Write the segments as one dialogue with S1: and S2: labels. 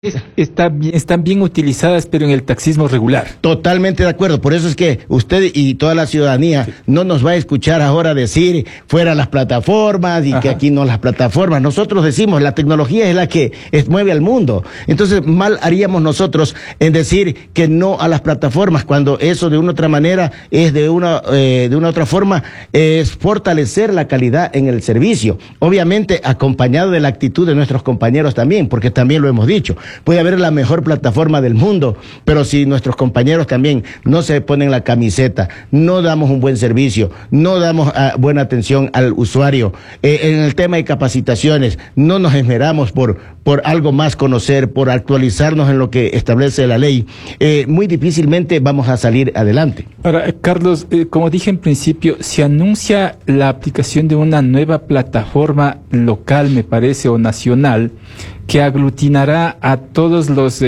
S1: Están bien utilizadas, pero en el taxismo regular.
S2: Totalmente de acuerdo. Por eso es que usted y toda la ciudadanía no nos va a escuchar ahora decir fuera las plataformas y que aquí no las plataformas. Nosotros decimos la tecnología es la que mueve al mundo. Entonces mal haríamos nosotros en decir que no a las plataformas cuando eso de una otra manera es de una otra forma es fortalecer la calidad en el servicio. Obviamente acompañado de la actitud de nuestros compañeros también, porque también lo hemos dicho. Puede haber la mejor plataforma del mundo, pero si nuestros compañeros también no se ponen la camiseta, no damos un buen servicio, no damos buena atención al usuario, en el tema de capacitaciones, no nos esmeramos por algo más conocer, por actualizarnos en lo que establece la ley, muy difícilmente vamos a salir adelante.
S1: Ahora, Carlos, como dije en principio, se anuncia la aplicación de una nueva plataforma local, me parece, o nacional, que aglutinará a todos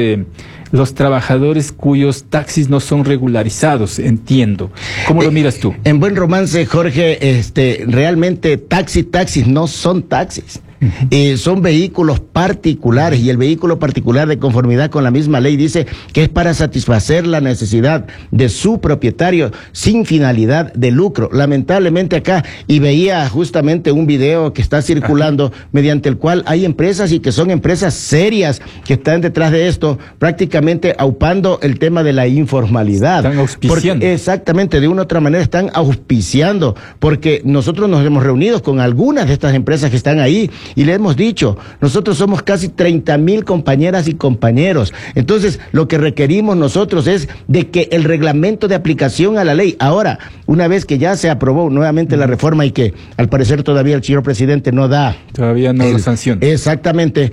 S1: los trabajadores cuyos taxis no son regularizados, entiendo. ¿Cómo lo miras tú?
S2: En buen romance, Jorge, realmente taxis no son taxis. Son vehículos particulares y el vehículo particular de conformidad con la misma ley dice que es para satisfacer la necesidad de su propietario sin finalidad de lucro. Lamentablemente acá, y veía justamente un video que está circulando mediante el cual hay empresas y que son empresas serias que están detrás de esto, prácticamente aupando el tema de la informalidad.
S1: Están auspiciando.
S2: Exactamente, de una u otra manera están auspiciando, porque nosotros nos hemos reunido con algunas de estas empresas que están ahí y le hemos dicho, nosotros somos casi 30,000 compañeras y compañeros. Entonces, lo que requerimos nosotros es de que el reglamento de aplicación a la ley, ahora, una vez que ya se aprobó nuevamente la reforma y que al parecer todavía el señor presidente no da...
S1: Todavía no lo sanciona.
S2: Exactamente.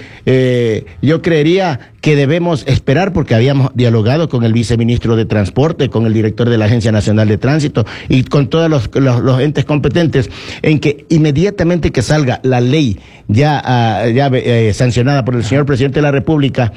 S2: Yo creería que debemos esperar porque habíamos dialogado con el viceministro de Transporte, con el director de la Agencia Nacional de Tránsito y con todos los entes competentes en que inmediatamente que salga la ley ya sancionada por el señor presidente de la República,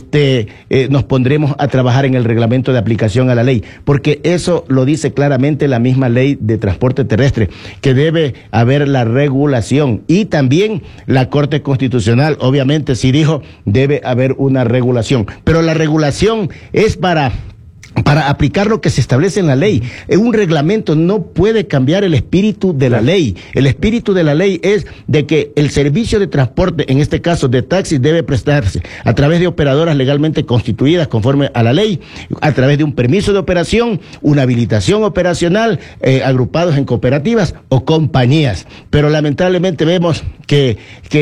S2: nos pondremos a trabajar en el reglamento de aplicación a la ley, porque eso lo dice claramente la misma ley de transporte terrestre, que debe haber la regulación y también la Corte Constitucional, obviamente, sí dijo, debe haber una regulación, pero la regulación es para aplicar lo que se establece en la ley. Un reglamento no puede cambiar el espíritu de la ley. El espíritu de la ley es de que el servicio de transporte, en este caso de taxis, debe prestarse a través de operadoras legalmente constituidas conforme a la ley, a través de un permiso de operación, una habilitación operacional, agrupados en cooperativas o compañías. Pero lamentablemente vemos que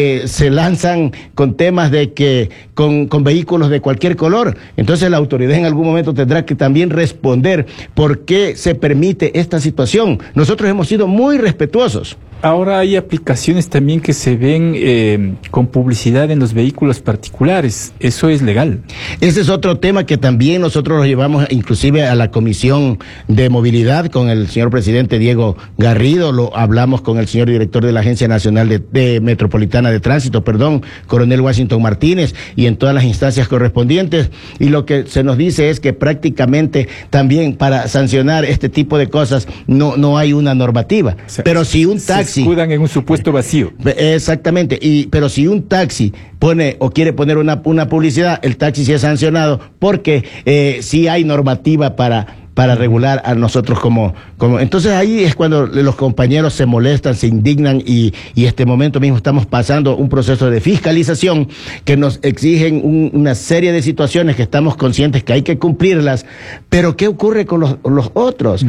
S2: se lanzan con temas de que con vehículos de cualquier color. Entonces la autoridad en algún momento tendrá que también responder por qué se permite esta situación. Nosotros hemos sido muy respetuosos.
S1: Ahora hay aplicaciones también que se ven con publicidad en los vehículos particulares. ¿Eso es legal? Ese es otro tema que también nosotros lo llevamos inclusive a la Comisión de Movilidad con el señor presidente Diego Garrido. Lo hablamos con el señor director de la Agencia Nacional de Metropolitana de Tránsito, coronel Washington Martínez, y en todas las instancias correspondientes. Y lo que se nos dice es que prácticamente también para sancionar este tipo de cosas no hay una normativa. O sea, pero si un taxi se escudan en un supuesto vacío.
S2: Exactamente, pero si un taxi pone o quiere poner una publicidad, el taxi sí es sancionado porque sí hay normativa para regular a nosotros como... Entonces ahí es cuando los compañeros se molestan, se indignan y este momento mismo estamos pasando un proceso de fiscalización que nos exigen una serie de situaciones que estamos conscientes que hay que cumplirlas, pero ¿qué ocurre con los otros?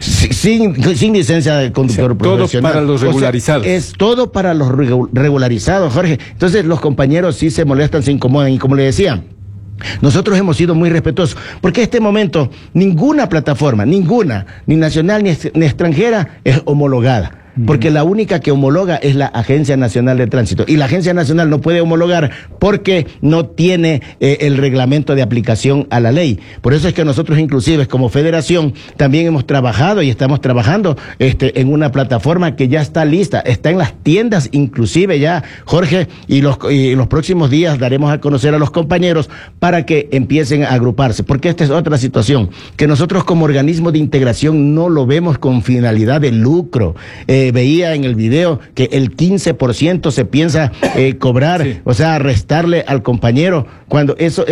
S2: Sin licencia de conductor profesional.
S1: Todo para los regularizados.
S2: O sea, es todo para los regularizados, Jorge. Entonces los compañeros sí se molestan, se incomodan y como le decía, nosotros hemos sido muy respetuosos, porque en este momento ninguna plataforma, ni nacional ni extranjera, es homologada. Porque la única que homologa es la Agencia Nacional de Tránsito. Y la Agencia Nacional no puede homologar porque no tiene el reglamento de aplicación a la ley. Por eso es que nosotros inclusive como federación también hemos trabajado y estamos trabajando en una plataforma que ya está lista. Está en las tiendas inclusive ya, Jorge, y los próximos días daremos a conocer a los compañeros para que empiecen a agruparse. Porque esta es otra situación, que nosotros como organismo de integración no lo vemos con finalidad de lucro. veía en el video que el 15% se piensa cobrar, o sea, restarle al compañero, cuando eso